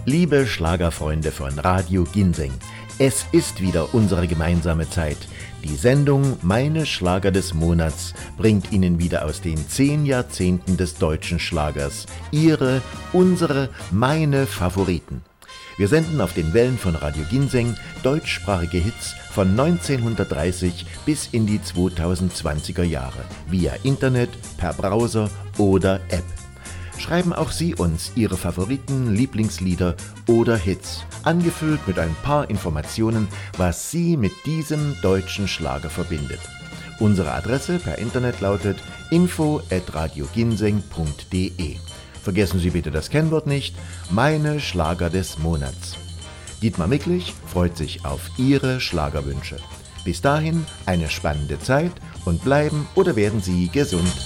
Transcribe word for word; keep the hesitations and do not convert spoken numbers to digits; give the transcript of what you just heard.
Liebe Schlagerfreunde von Radio Ginseng, es ist wieder unsere gemeinsame Zeit. Die Sendung Meine Schlager des Monats bringt Ihnen wieder aus den zehn Jahrzehnten des deutschen Schlagers Ihre, unsere, meine Favoriten. Wir senden auf den Wellen von Radio Ginseng deutschsprachige Hits von neunzehnhundertdreißig bis in die zweitausendzwanziger Jahre, via Internet, per Browser oder App. Schreiben auch Sie uns Ihre Favoriten, Lieblingslieder oder Hits, angefüllt mit ein paar Informationen, was Sie mit diesem deutschen Schlager verbindet. Unsere Adresse per Internet lautet info at radioginseng punkt de. Vergessen Sie bitte das Kennwort nicht, meine Schlager des Monats. Dietmar Micklich freut sich auf Ihre Schlagerwünsche. Bis dahin eine spannende Zeit und bleiben oder werden Sie gesund.